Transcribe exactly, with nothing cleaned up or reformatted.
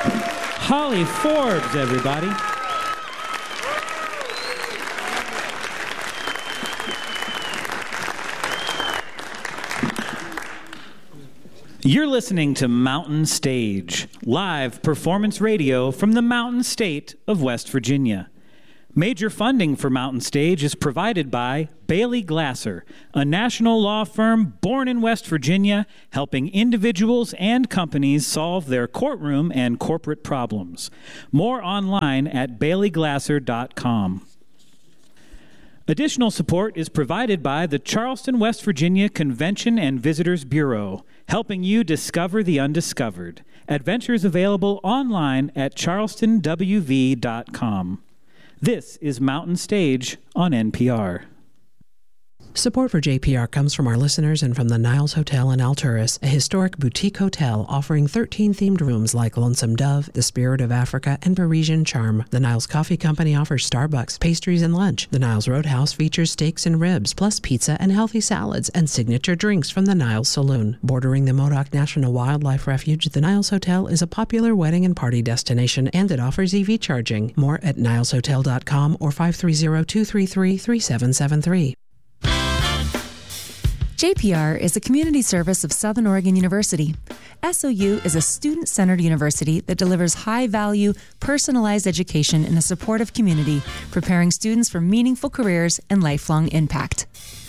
Holly Forbes, everybody. You're listening to Mountain Stage, live performance radio from the Mountain State of West Virginia. Major funding for Mountain Stage is provided by Bailey Glasser, a national law firm born in West Virginia, helping individuals and companies solve their courtroom and corporate problems. More online at bailey glasser dot com. Additional support is provided by the Charleston, West Virginia Convention and Visitors Bureau, helping you discover the undiscovered. Adventures available online at charleston w v dot com. This is Mountain Stage on N P R. Support for J P R comes from our listeners and from the Niles Hotel in Alturas, a historic boutique hotel offering thirteen themed rooms like Lonesome Dove, The Spirit of Africa, and Parisian Charm. The Niles Coffee Company offers Starbucks, pastries, and lunch. The Niles Roadhouse features steaks and ribs, plus pizza and healthy salads, and signature drinks from the Niles Saloon. Bordering the Modoc National Wildlife Refuge, the Niles Hotel is a popular wedding and party destination, and it offers E V charging. More at niles hotel dot com or five three zero, two three three, three seven seven three. J P R is a community service of Southern Oregon University. S O U is a student-centered university that delivers high-value, personalized education in a supportive community, preparing students for meaningful careers and lifelong impact.